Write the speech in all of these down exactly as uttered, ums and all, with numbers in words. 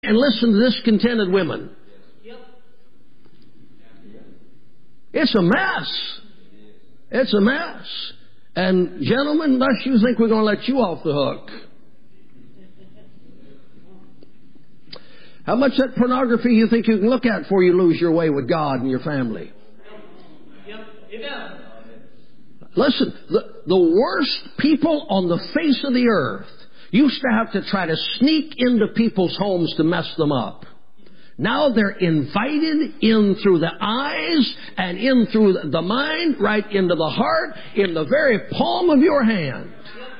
And listen to discontented women. It's a mess. It's a mess. And gentlemen, unless you think we're going to let you off the hook. How much that pornography you think you can look at before you lose your way with God and your family? Listen, the, the worst people on the face of the earth used to have to try to sneak into people's homes to mess them up. Now they're invited in through the eyes and in through the mind, right into the heart, in the very palm of your hand.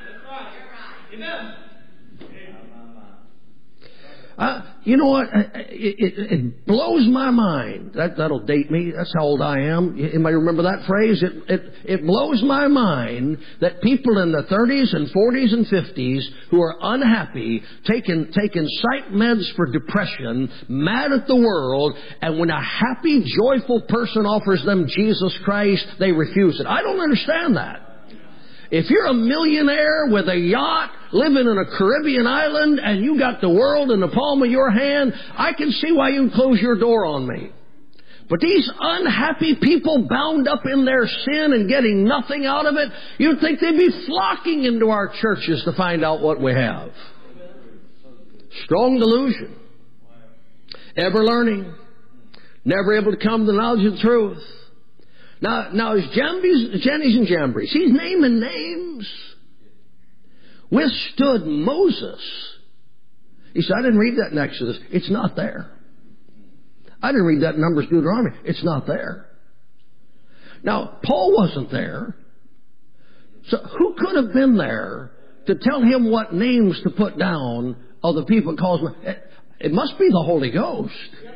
Uh, you know what? It, it, it blows my mind. That, that'll date me. That's how old I am. Anybody remember that phrase? It, it, it blows my mind that people in the thirties and forties and fifties who are unhappy, taking, taking psych meds for depression, mad at the world, and when a happy, joyful person offers them Jesus Christ, they refuse it. I don't understand that. If you're a millionaire with a yacht living in a Caribbean island and you got the world in the palm of your hand, I can see why you close your door on me. But these unhappy people bound up in their sin and getting nothing out of it, you'd think they'd be flocking into our churches to find out what we have. Strong delusion. Ever learning. Never able to come to the knowledge of the truth. Now, now his Jambes, Jannies and Jambres, he's naming names, withstood Moses. He said, I didn't read that in Exodus. It's not there. I didn't read that in Numbers, Deuteronomy. It's not there. Now, Paul wasn't there. So who could have been there to tell him what names to put down of the people calls? It must be the Holy Ghost.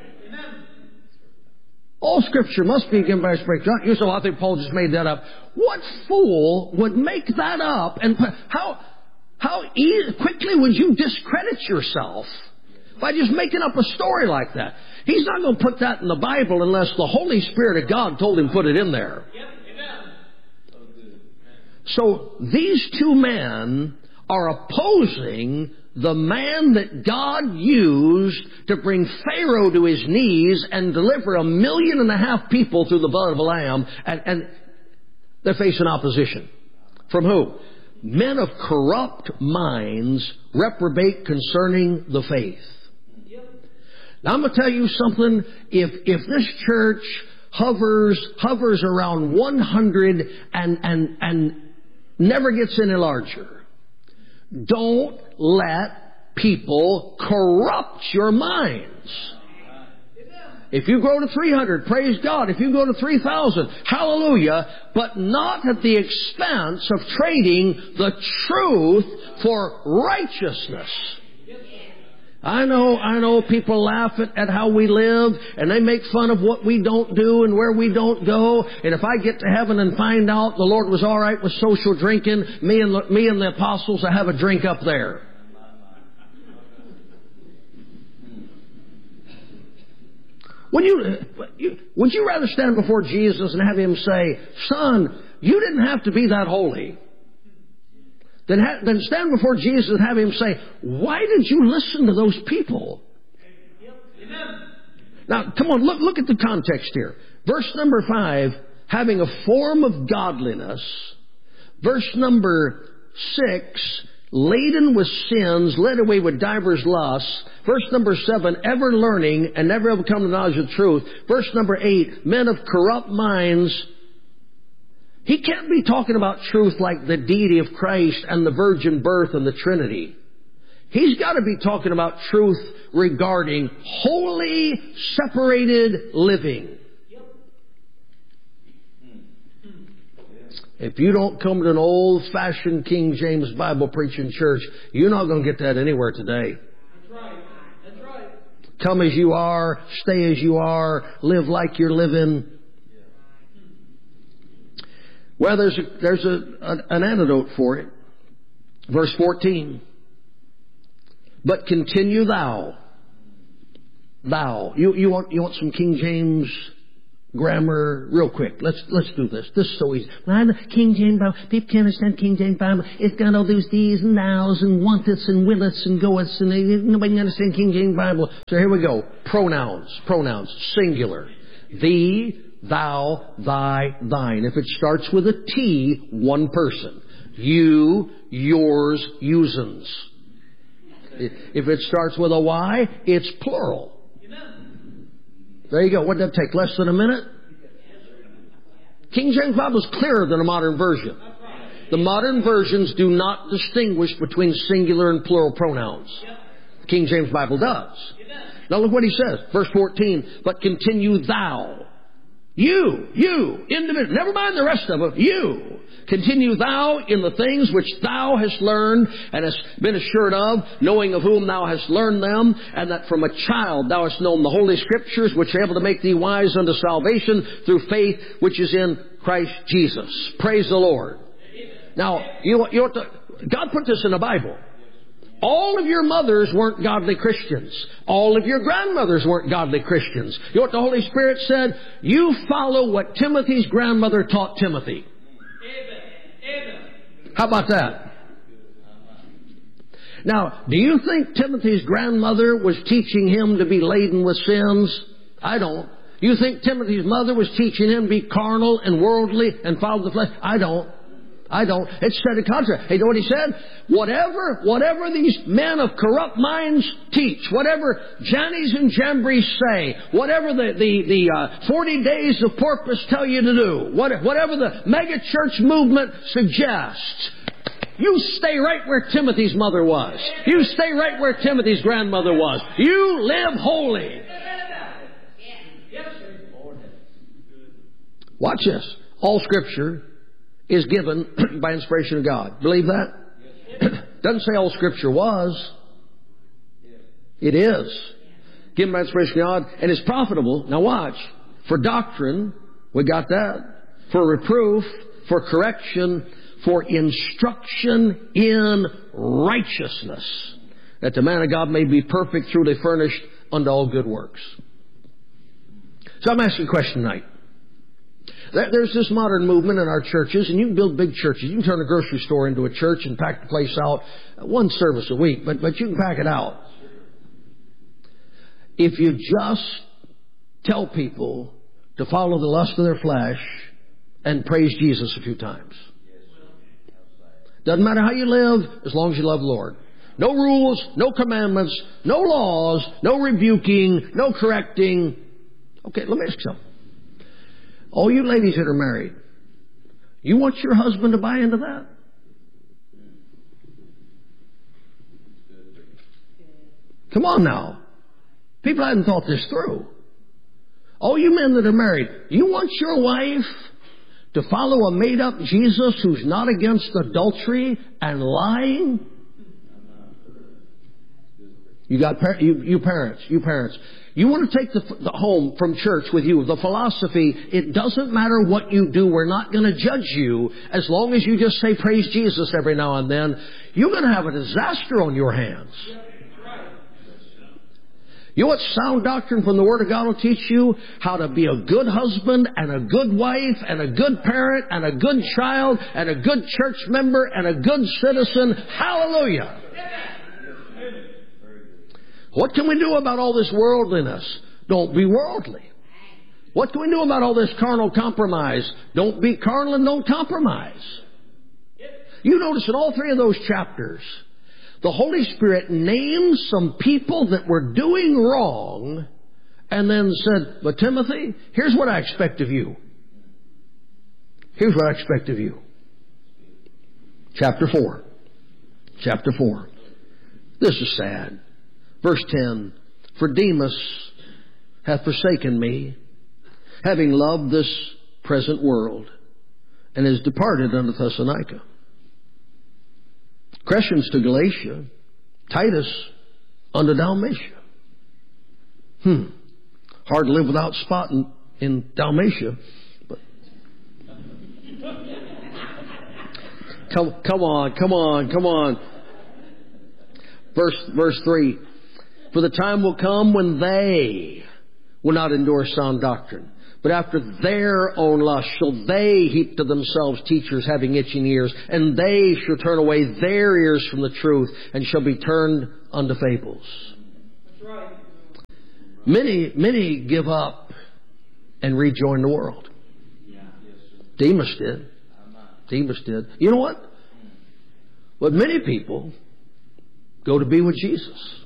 All Scripture must be given by Spirit. You say, well, I think Paul just made that up. What fool would make that up? And how how easy, quickly would you discredit yourself by just making up a story like that? He's not going to put that in the Bible unless the Holy Spirit of God told him to put it in there. So these two men are opposing the man that God used to bring Pharaoh to his knees and deliver a million and a half people through the blood of a lamb, and, and they're facing opposition. From who? Men of corrupt minds reprobate concerning the faith. Now I'm going to tell you something. If if this church hovers hovers around one hundred and and and never gets any larger, don't let people corrupt your minds. If you grow to three hundred, praise God. If you go to three thousand, hallelujah. But not at the expense of trading the truth for righteousness. I know, I know people laugh at, at how we live, and they make fun of what we don't do and where we don't go. And if I get to heaven and find out the Lord was all right with social drinking, me and the, me and the apostles, I have a drink up there. Would you, would you rather stand before Jesus and have Him say, son, you didn't have to be that holy? Then, ha- then stand before Jesus and have Him say, why did you listen to those people? Now, come on, look, look at the context here. Verse number five, having a form of godliness. Verse number six, laden with sins, led away with divers lusts. Verse number seven, ever learning and never ever come to the knowledge of the truth. Verse number eight, men of corrupt minds. He can't be talking about truth like the deity of Christ and the virgin birth and the Trinity. He's got to be talking about truth regarding holy, separated living. If you don't come to an old-fashioned King James Bible preaching church, you're not going to get that anywhere today. That's right. That's right. Come as you are, stay as you are, live like you're living. Well, there's a, there's a, a, an antidote for it. Verse fourteen. But continue thou. Thou. You, you want, you want some King James grammar real quick. Let's let's do this. This is so easy. Well, the King James Bible, people can't understand King James Bible. It's got all those these and nows and wanteths and willeths and goeths, and they, nobody can understand King James Bible. So here we go. Pronouns. Pronouns. Singular. Thee, thou, thy, thine. If it starts with a T, one person. You, yours, usins. If it starts with a Y, it's plural. There you go. What did that take? Less than a minute? King James Bible is clearer than a modern version. The modern versions do not distinguish between singular and plural pronouns. The King James Bible does. Now look what he says. Verse fourteen. But continue thou. You, you, individual. Never mind the rest of it. You. Continue thou in the things which thou hast learned and hast been assured of, knowing of whom thou hast learned them, and that from a child thou hast known the Holy Scriptures, which are able to make thee wise unto salvation through faith which is in Christ Jesus. Praise the Lord. Now, you, you to, God put this in the Bible. All of your mothers weren't godly Christians. All of your grandmothers weren't godly Christians. You know what the Holy Spirit said? You follow what Timothy's grandmother taught Timothy. How about that? Now, do you think Timothy's grandmother was teaching him to be laden with sins? I don't. You think Timothy's mother was teaching him to be carnal and worldly and follow the flesh? I don't. I don't. It's said the contrary. Hey, you know what he said? Whatever, whatever these men of corrupt minds teach, whatever Jannies and Jambries say, whatever the the, the uh, forty days of porpoise tell you to do, what, whatever the mega church movement suggests, you stay right where Timothy's mother was. You stay right where Timothy's grandmother was. You live holy. Watch this. All Scripture is given by inspiration of God. Believe that? Doesn't say all Scripture was. It is. Given by inspiration of God and is profitable. Now watch. For doctrine, we got that. For reproof, for correction, for instruction in righteousness, that the man of God may be perfect, truly furnished unto all good works. So I'm asking a question tonight. There's this modern movement in our churches, and you can build big churches. You can turn a grocery store into a church and pack the place out one service a week, but, but you can pack it out. If you just tell people to follow the lust of their flesh and praise Jesus a few times. Doesn't matter how you live, as long as you love the Lord. No rules, no commandments, no laws, no rebuking, no correcting. Okay, let me ask you something. All you ladies that are married, you want your husband to buy into that? Come on now. People haven't thought this through. All you men that are married, you want your wife to follow a made-up Jesus who's not against adultery and lying? You got par- you, you parents, you parents. You want to take the, the home from church with you, the philosophy, it doesn't matter what you do, we're not going to judge you as long as you just say praise Jesus every now and then. You're going to have a disaster on your hands. You know what sound doctrine from the Word of God will teach you? How to be a good husband and a good wife and a good parent and a good child and a good church member and a good citizen. Hallelujah! What can we do about all this worldliness? Don't be worldly. What can we do about all this carnal compromise? Don't be carnal and don't compromise. You notice in all three of those chapters, the Holy Spirit named some people that were doing wrong and then said, but Timothy, here's what I expect of you. Here's what I expect of you. Chapter four. Chapter four. This is sad. Verse ten, for Demas hath forsaken me, having loved this present world, and is departed unto Thessalonica. Crescens to Galatia, Titus unto Dalmatia. Hmm. Hard to live without spot in, in Dalmatia. But come, come on, come on, come on. Verse, verse three. For the time will come when they will not endure sound doctrine, But after their own lust shall they heap to themselves teachers having itching ears, and they shall turn away their ears from the truth, and shall be turned unto fables. That's right. Many, many give up and rejoin the world. Demas did. Demas did. You know what? But many people go to be with Jesus.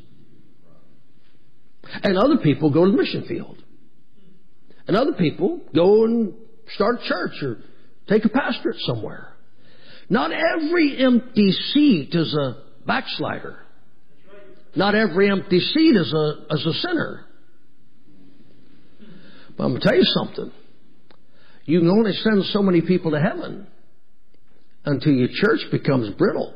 And other people go to the mission field. And other people go and start a church or take a pastorate somewhere. Not every empty seat is a backslider. Not every empty seat is a, is a sinner. But I'm going to tell you something. You can only send so many people to heaven until your church becomes brittle.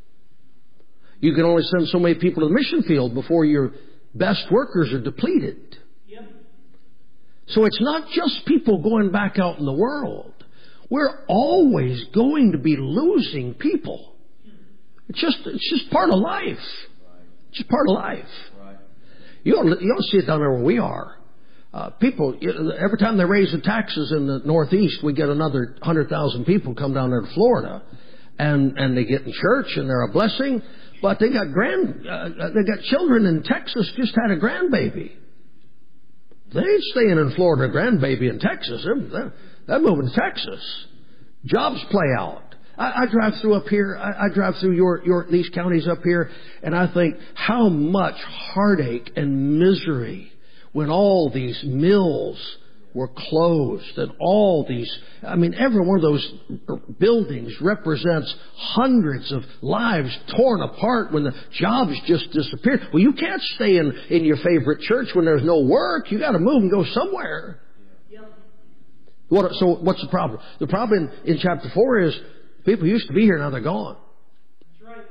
You can only send so many people to the mission field before your best workers are depleted. Yep. So it's not just people going back out in the world. We're always going to be losing people. It's just, it's just part of life. It's just part of life. You don't, you don't see it down there where we are. Uh, people, every time they raise the taxes in the Northeast, we get another one hundred thousand people come down there to Florida. And, and they get in church and they're a blessing. But they got grand, uh, they got children in Texas just had a grandbaby. They ain't staying in Florida, grandbaby in Texas. They're, they're, they're moving to Texas. Jobs play out. I, I drive through up here, I, I drive through your, your, these counties up here, and I think how much heartache and misery when all these mills were closed and all these, I mean, every one of those buildings represents hundreds of lives torn apart when the jobs just disappeared. Well, you can't stay in, in your favorite church when there's no work. You got to move and go somewhere. Yep. What, so what's the problem? The problem in, in chapter four is people used to be here, now they're gone. That's right.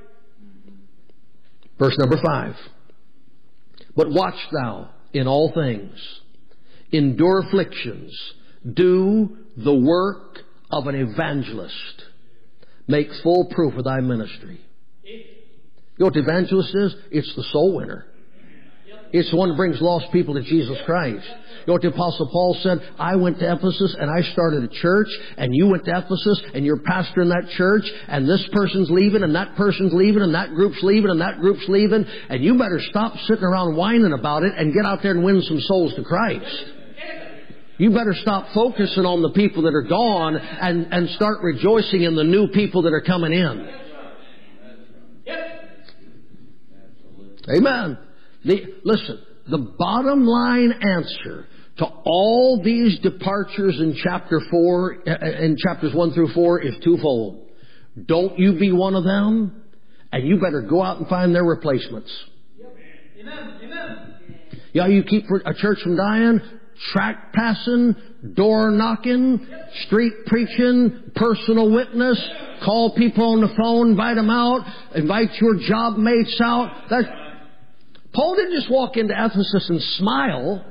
Verse number five. But watch thou in all things, endure afflictions, do the work of an evangelist, make full proof of thy ministry. You know what the evangelist is? It's the soul winner. It's the one that brings lost people to Jesus Christ. You know what the Apostle Paul said? I went to Ephesus and I started a church, and you went to Ephesus and you're pastor in that church, and this person's leaving and that person's leaving and that group's leaving and that group's leaving, and you better stop sitting around whining about it and get out there and win some souls to Christ. You better stop focusing on the people that are gone and, and start rejoicing in the new people that are coming in. Amen. The, listen, the bottom line answer to all these departures in chapter four, in chapters one through four, is twofold. Don't you be one of them, and you better go out and find their replacements. Yep. Amen. Amen. Yeah, you keep a church from dying, tract passing, door knocking, street preaching, personal witness, call people on the phone, invite them out, invite your job mates out. That's, Paul didn't just walk into Ephesus and smile.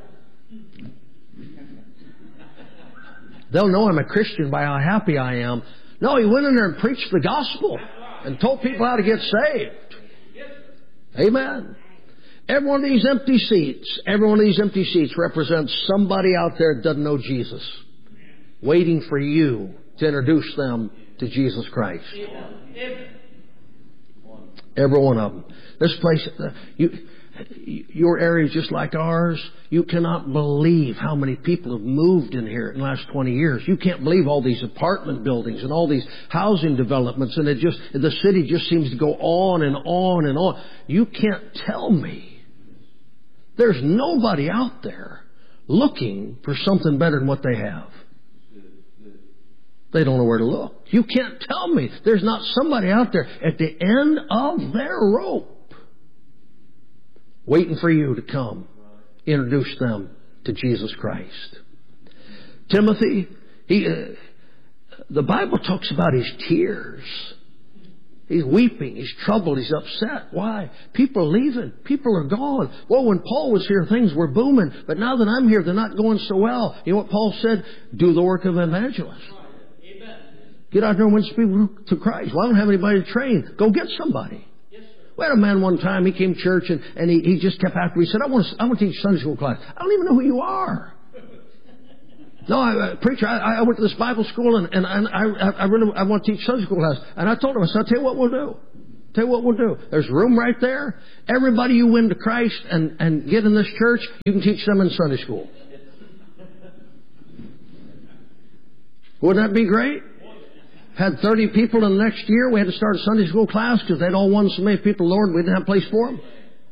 They'll know I'm a Christian by how happy I am. No, he went in there and preached the gospel and told people how to get saved. Amen. Every one of these empty seats, every one of these empty seats represents somebody out there that doesn't know Jesus, waiting for you to introduce them to Jesus Christ. Every one of them. This place, you... Your area is just like ours. You cannot believe how many people have moved in here in the last twenty years. You can't believe all these apartment buildings and all these housing developments, and it just, the city just seems to go on and on and on. You can't tell me there's nobody out there looking for something better than what they have. They don't know where to look. You can't tell me there's not somebody out there at the end of their rope waiting for you to come, introduce them to Jesus Christ. Timothy, he, uh, the Bible talks about his tears. He's weeping, he's troubled, he's upset. Why? People are leaving. People are gone. Well, when Paul was here, things were booming. But now that I'm here, they're not going so well. You know what Paul said? Do the work of an evangelist. Get out there and win people to Christ. Well, I don't have anybody to train. Go get somebody. We had a man one time, he came to church and, and he, he just kept after me. He said, I want, to, I want to teach Sunday school class. I don't even know who you are. No, I, uh, preacher, I, I went to this Bible school and, and, and I, I really, I want to teach Sunday school class. And I told him, I said, I'll tell you what we'll do. Tell you what we'll do. There's room right there. Everybody you win to Christ and, and get in this church, you can teach them in Sunday school. Wouldn't that be great? Had thirty people in the next year. We had to start a Sunday school class because they'd all won so many people, Lord, we didn't have a place for them.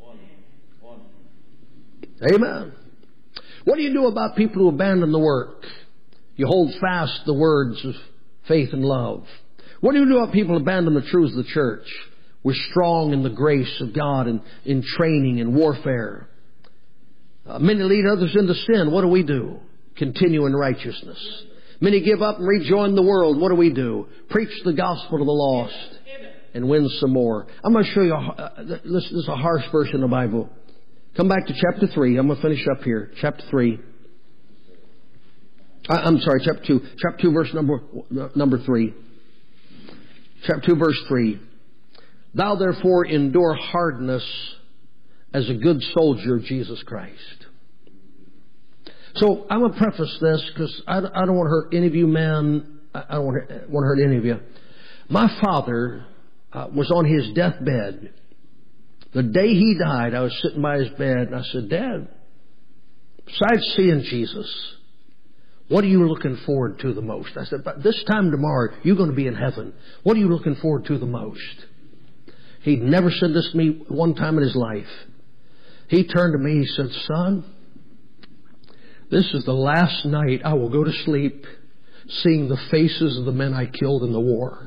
Amen. What do you do about people who abandon the work? You hold fast the words of faith and love. What do you do about people who abandon the truths of the church? We're strong in the grace of God and in training and warfare. Uh, many lead others into sin. What do we do? Continue in righteousness. Many give up and rejoin the world. What do we do? Preach the gospel to the lost and win some more. I'm going to show you, a, uh, this, this is a harsh verse in the Bible. Come back to chapter three. I'm going to finish up here. Chapter three. I, I'm sorry, chapter two. Chapter two, verse number, number three. Chapter two, verse three. Thou therefore endure hardness as a good soldier of Jesus Christ. So I'm going to preface this because I, I don't want to hurt any of you men. I don't want to, want to hurt any of you. My father uh, was on his deathbed. The day he died, I was sitting by his bed and I said, Dad, besides seeing Jesus, what are you looking forward to the most? I said, but this time tomorrow, you're going to be in heaven. What are you looking forward to the most? He'd never said this to me one time in his life. He turned to me, he said, son, this is the last night I will go to sleep seeing the faces of the men I killed in the war.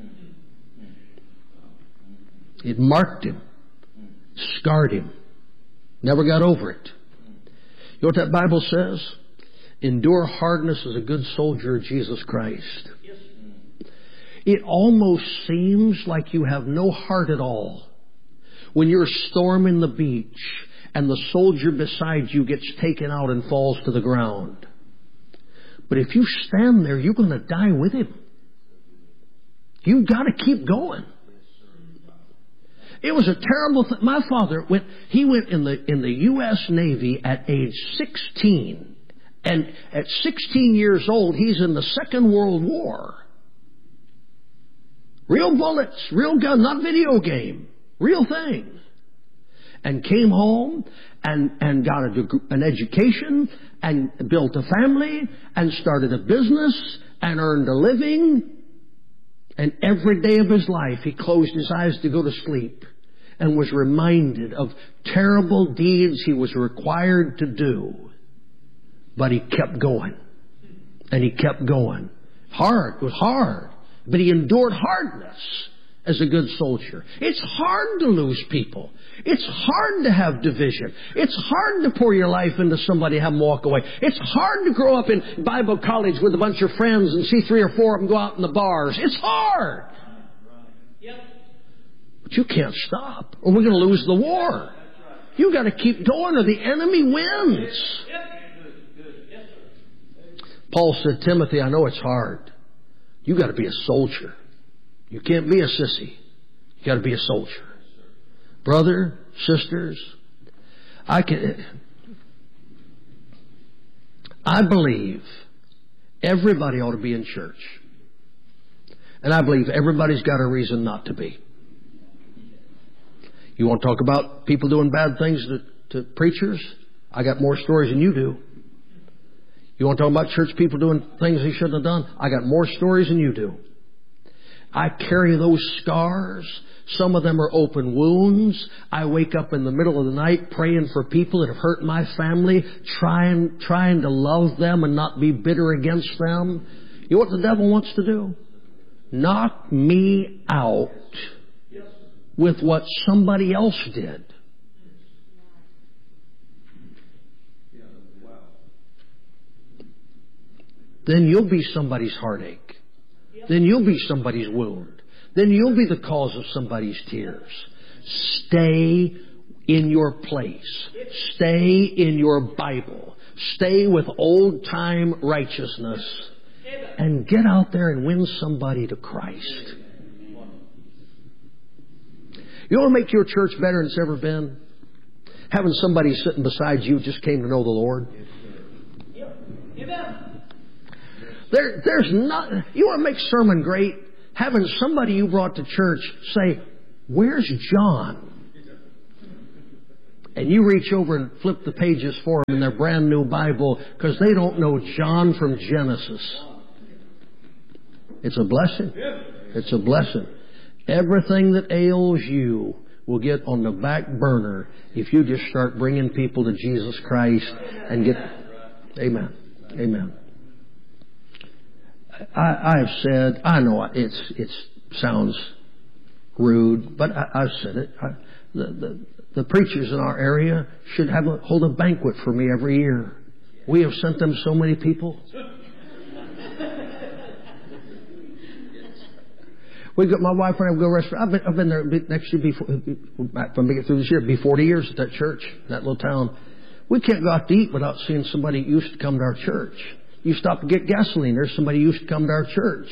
It marked him, scarred him, never got over it. You know what that Bible says? Endure hardness as a good soldier of Jesus Christ. It almost seems like you have no heart at all when you're storming the beach and the soldier beside you gets taken out and falls to the ground. But if you stand there, you're going to die with him. You've got to keep going. It was a terrible thing. My father went, he went in the, in the U S Navy at age sixteen. And at sixteen years old, he's in the Second World War. Real bullets, real gun, not video game. Real thing. And came home and, and got a deg- an education and built a family and started a business and earned a living. And every day of his life, he closed his eyes to go to sleep and was reminded of terrible deeds he was required to do. But he kept going. And he kept going. Hard. It was hard. But he endured hardness as a good soldier. It's hard to lose people. It's hard to have division. It's hard to pour your life into somebody and have them walk away. It's hard to grow up in Bible college with a bunch of friends and see three or four of them go out in the bars. It's hard. But you can't stop or we're going to lose the war. You've got to keep going or the enemy wins. Paul said, Timothy, I know it's hard. You got to be a soldier. You can't be a sissy. You got to be a soldier. Brother, sisters, I can. I believe everybody ought to be in church, and I believe everybody's got a reason not to be. You want to talk about people doing bad things to, to preachers? I got more stories than you do. You want to talk about church people doing things they shouldn't have done? I got more stories than you do. I carry those scars. Some of them are open wounds. I wake up in the middle of the night praying for people that have hurt my family, trying, trying to love them and not be bitter against them. You know what the devil wants to do? Knock me out with what somebody else did. Then you'll be somebody's heartache. Then you'll be somebody's wound. Then you'll be the cause of somebody's tears. Stay in your place. Stay in your Bible. Stay with old-time righteousness. And get out there and win somebody to Christ. You want to make your church better than it's ever been? Having somebody sitting beside you just came to know the Lord. There, there's not, you want to make sermon great? Having somebody you brought to church say, "Where's John?" And you reach over and flip the pages for them in their brand new Bible because they don't know John from Genesis. It's a blessing. It's a blessing. Everything that ails you will get on the back burner if you just start bringing people to Jesus Christ and get... Amen. Amen. I, I've said, I know it's it sounds rude, but I, I've said it. I, the, the, the preachers in our area should have a, hold a banquet for me every year. We have sent them so many people. We got my wife and I go to restaurant. I've been, I've been there next year before. When we get through this year, it'll be forty years at that church, that little town. We can't go out to eat without seeing somebody who used to come to our church. You stop to get gasoline, there's somebody who used to come to our church.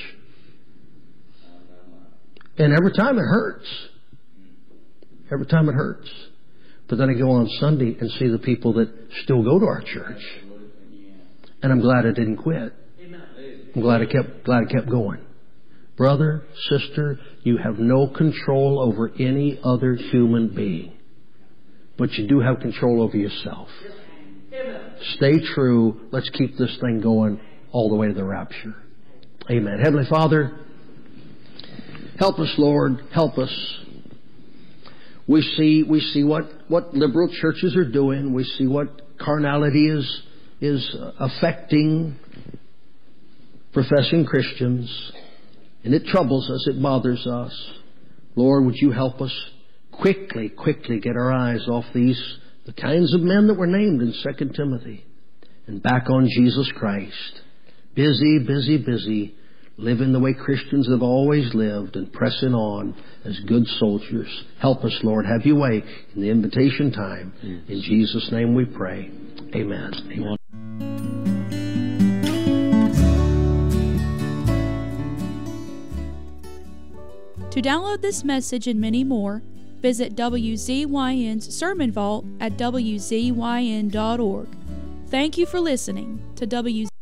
And every time it hurts. Every time it hurts. But then I go on Sunday and see the people that still go to our church. And I'm glad I didn't quit. I'm glad I kept, glad I kept going. Brother, sister, you have no control over any other human being. But you do have control over yourself. Stay true. Let's keep this thing going all the way to the rapture. Amen. Heavenly Father, help us, Lord. Help us. We see we see what, what liberal churches are doing. We see what carnality is is affecting professing Christians. And it troubles us. It bothers us. Lord, would you help us quickly, quickly get our eyes off these, the kinds of men that were named in Second Timothy, and back on Jesus Christ. Busy, busy, busy, living the way Christians have always lived and pressing on as good soldiers. Help us, Lord. Have your way in the invitation time. In Jesus' name we pray. Amen. Amen. To download this message and many more, visit W Z Y N's Sermon Vault at W Z Y N dot org. Thank you for listening to W Z Y N.